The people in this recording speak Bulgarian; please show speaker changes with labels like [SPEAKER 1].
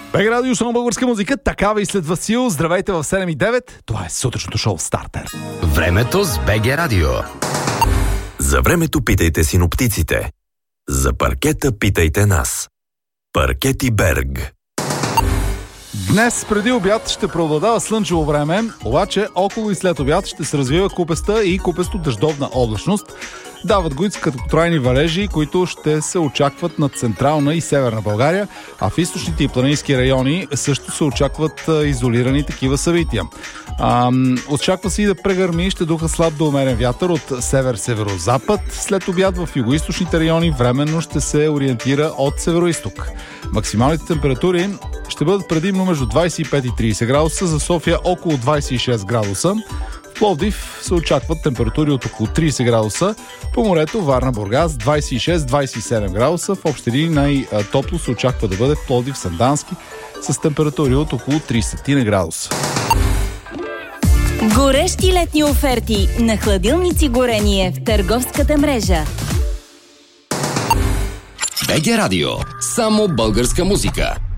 [SPEAKER 1] БГ Радио, само българска музика, такава и след Васил. Здравейте в 7:09. Това е сутрешното шоу Стартер.
[SPEAKER 2] Времето с БГ Радио.
[SPEAKER 3] За времето питайте синоптиците. За паркета питайте нас. Паркети Берг.
[SPEAKER 1] Днес преди обяд ще преобладава слънчево време, обаче около и след обяд ще се развива купеста и купесто-дъждовна облачност. Дават го и краткотрайни валежи, които ще се очакват над централна и северна България, а в източните и планински райони също се очакват изолирани такива събития. Очаква се и да прегърми, ще духа слаб до умерен вятър от север-северозапад. След обяд в югоизточните райони временно ще се ориентира от североизток. Максималните температури ще бъдат предимно между 25 и 30 градуса, за София около 26 градуса. В Пловдив се очакват температури от около 30 градуса, по морето Варна, Бургас 26-27 градуса. В общи линии най-топло се очаква да бъде в Пловдив, Сандански с температури от около 30 градуса.
[SPEAKER 4] Горещи летни оферти на хладилници Горение в търговската мрежа.
[SPEAKER 2] БГ Радио. Само българска музика.